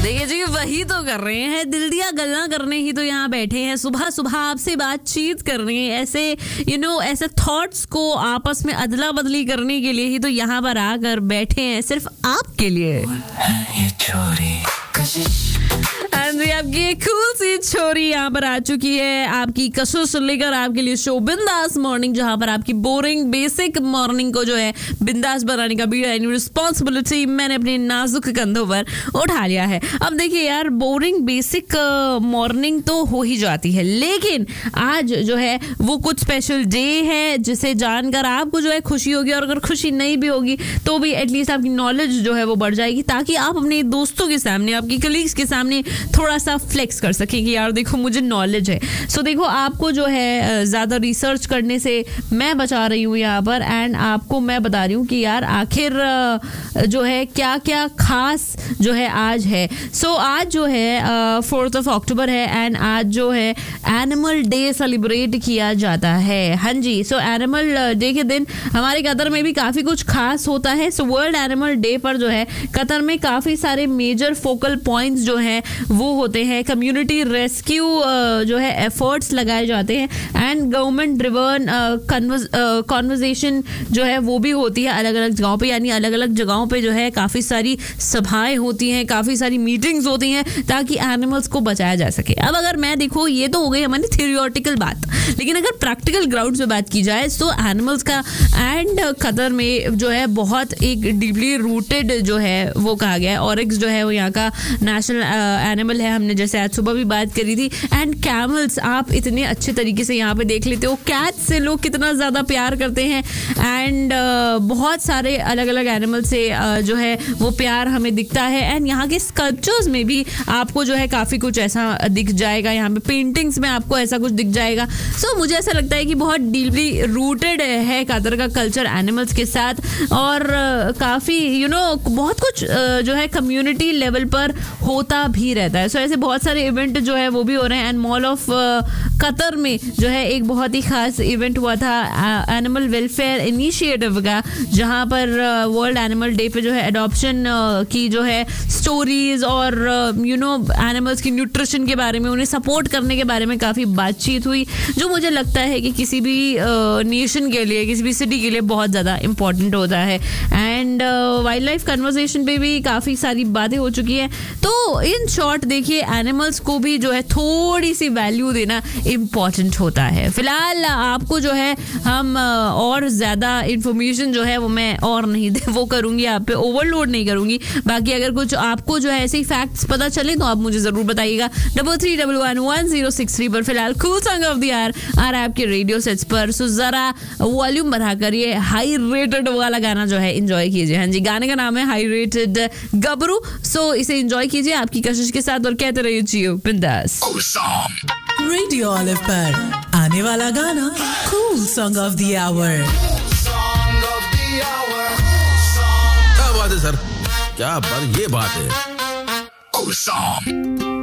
देखिए जी, वही तो कर रहे हैं, दिल दिया गल्ला करने ही तो यहाँ बैठे हैं, सुबह सुबह आपसे बातचीत करने, ऐसे ऐसे थॉट्स को आपस में अदला बदली करने के लिए ही तो यहाँ पर आकर बैठे हैं, सिर्फ आपके लिए। आपकी एक कूल सी छोरी यहाँ पर आ चुकी है, आपकी कशिश लेकर आपके लिए शो बिंदास मॉर्निंग, जहाँ पर आपकी बोरिंग बेसिक मॉर्निंग को जो है बिंदास बनाने का भी रिस्पॉन्सिबिलिटी मैंने अपने नाजुक कंधों पर उठा लिया है। अब देखिए यार, बोरिंग बेसिक मॉर्निंग तो हो ही जाती है, लेकिन आज जो है वो कुछ स्पेशल डे है जिसे जानकर आपको जो है खुशी होगी, और अगर खुशी नहीं भी होगी तो भी एटलीस्ट आपकी नॉलेज जो है वो बढ़ जाएगी, ताकि आप अपने दोस्तों के सामने, आपकी कलीग्स के सामने थोड़ा सा फ्लेक्स कर सके कि यार देखो मुझे नॉलेज है। सो देखो, आपको जो है ज़्यादा रिसर्च करने से मैं बचा रही हूँ यहाँ पर, एंड आपको मैं बता रही हूँ कि यार आखिर जो है क्या क्या खास जो है आज है। सो आज जो है 4 अक्टूबर है, एंड आज जो है एनिमल डे सेलिब्रेट किया जाता है। हाँ जी, सो एनिमल डे के दिन हमारे कतर में भी काफ़ी कुछ खास होता है। सो वर्ल्ड एनिमल डे पर जो है कतर में काफ़ी सारे मेजर फोकल पॉइंट्स जो हैं वो होते हैं, कम्युनिटी रेस्क्यू जो है एफर्ट्स लगाए जाते हैं, एंड गवर्नमेंट ड्रिवन कॉन्वर्जेशन जो है वो भी होती है अलग अलग जगहों पे, यानी अलग अलग जगहों पे जो है काफ़ी सारी सभाएं होती हैं, काफ़ी सारी मीटिंग्स होती हैं ताकि एनिमल्स को बचाया जा सके। अब अगर मैं देखो, ये तो हो गई हमारी थियोरिटिकल बात, लेकिन अगर प्रैक्टिकल ग्राउंड पे बात की जाए तो एनिमल्स का एंड कतर में जो है बहुत एक डीपली रूटेड जो है वो कहा गया है। ऑरिक्स जो है वो यहाँ का नेशनल एनिमल है, हमने जैसे आज सुबह भी बात करी थी। एंड कैमल्स आप इतने अच्छे तरीके से यहाँ पे देख लेते हो, कैट्स से लोग कितना ज़्यादा प्यार करते हैं, एंड बहुत सारे अलग अलग एनिमल से जो है वो प्यार हमें दिखता है। एंड यहाँ के स्कल्पचर्स में भी आपको जो है काफ़ी कुछ ऐसा दिख जाएगा, यहाँ पे पेंटिंग्स में आपको ऐसा कुछ दिख जाएगा। सो मुझे ऐसा लगता है कि बहुत डीपली रूटेड है कतर का कल्चर एनिमल्स के साथ, और काफ़ी बहुत कुछ जो है कम्युनिटी लेवल पर होता भी रहता है। सो ऐसे बहुत सारे इवेंट जो है वो भी हो रहे हैं। एंड मॉल ऑफ कतर में जो है एक बहुत ही खास इवेंट हुआ था एनिमल वेलफेयर इनिशिएटिव का, जहां पर वर्ल्ड एनिमल डे पे जो है एडॉप्शन की जो है स्टोरीज और एनिमल्स की न्यूट्रिशन के बारे में, उन्हें सपोर्ट करने के बारे में काफ़ी बातचीत हुई, जो मुझे लगता है कि किसी भी नेशन के लिए, किसी भी सिटी के लिए बहुत ज़्यादा इम्पॉर्टेंट होता है। एंड वाइल्ड लाइफ कन्वर्सेशन पे भी काफ़ी सारी बातें हो चुकी हैं। तो इन शॉर्ट देखिए, एनिमल्स को भी जो है थोड़ी सी वैल्यू देना इम्पॉर्टेंट होता है। फिलहाल आपको जो है हम और ज़्यादा इन्फॉर्मेशन जो है वो मैं और नहीं वो करूँगी, आप पे ओवरलोड नहीं करूँगी। बाकी अगर कुछ आपको जो है ऐसे ही फैक्ट्स पता चले तो आप मुझे ज़रूर बताइएगा 33111063 पर। फिलहाल cool song of the year आ रहा है आपके रेडियो सेट्स पर, सो ज़रा वॉल्यूम बढ़ाकर ये हाई रेटेड वाला गाना जो है इंजॉय कीजिए। हाँ जी, गाने का नाम है हाई रेटेड गबरू। सो इसे इंजॉय कीजिए आपकी कशिश के साथ, और कहते रहिए जियो बिंदास। रेडियो ऑलिव पर आने वाला गाना cool song of the our. क्या बात है सर, क्या बात, ये बात है।